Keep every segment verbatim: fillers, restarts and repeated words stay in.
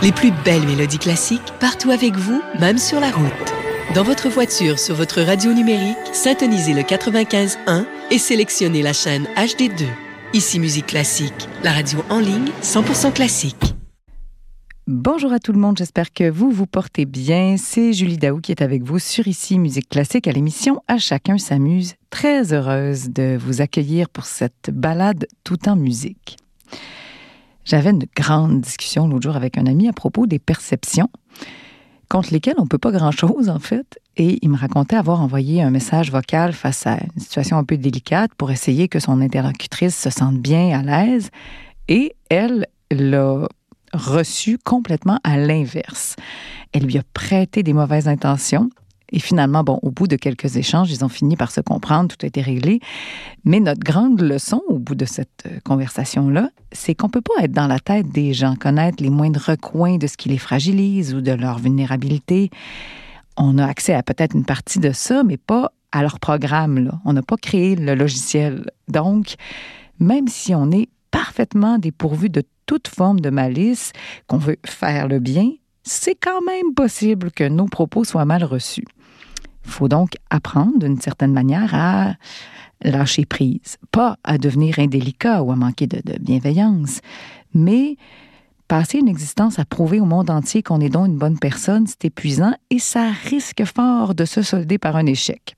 Les plus belles mélodies classiques partout avec vous, même sur la route. Dans votre voiture, sur votre radio numérique, syntonisez le quatre-vingt-quinze un et sélectionnez la chaîne H D deux. Ici Musique Classique, la radio en ligne cent pour cent classique. Bonjour à tout le monde, j'espère que vous vous portez bien. C'est Julie Daou qui est avec vous sur Ici Musique Classique à l'émission À chacun s'amuse. Très heureuse de vous accueillir pour cette balade tout en musique. J'avais une grande discussion l'autre jour avec un ami à propos des perceptions, contre lesquelles on ne peut pas grand-chose en fait. Et il me racontait avoir envoyé un message vocal face à une situation un peu délicate pour essayer que son interlocutrice se sente bien à l'aise. Et elle l'a reçu complètement à l'inverse. Elle lui a prêté des mauvaises intentions. Et finalement, bon, au bout de quelques échanges, ils ont fini par se comprendre, tout a été réglé. Mais notre grande leçon, au bout de cette conversation-là, c'est qu'on ne peut pas être dans la tête des gens, connaître les moindres recoins de ce qui les fragilise ou de leur vulnérabilité. On a accès à peut-être une partie de ça, mais pas à leur programme, là. On n'a pas créé le logiciel. Donc, même si on est parfaitement dépourvu de toute forme de malice, qu'on veut faire le bien, c'est quand même possible que nos propos soient mal reçus. Il faut donc apprendre d'une certaine manière à lâcher prise. Pas à devenir indélicat ou à manquer de, de bienveillance, mais passer une existence à prouver au monde entier qu'on est donc une bonne personne, c'est épuisant et ça risque fort de se solder par un échec.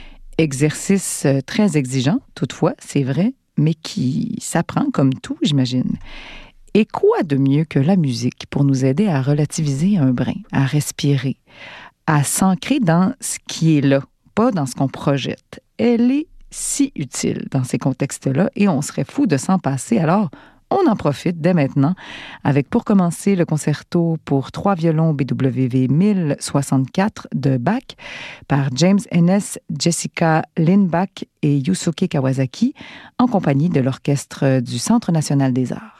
Exercice très exigeant, toutefois, c'est vrai, mais qui s'apprend comme tout, j'imagine. Et quoi de mieux que la musique pour nous aider à relativiser un brin, à respirer, à s'ancrer dans ce qui est là, pas dans ce qu'on projette. Elle est si utile dans ces contextes-là et on serait fou de s'en passer. Alors, on en profite dès maintenant avec, pour commencer, le concerto pour trois violons B W V mille soixante-quatre de Bach par James Ennis, Jessica Lindbach et Yusuke Kawasaki en compagnie de l'Orchestre du Centre national des arts.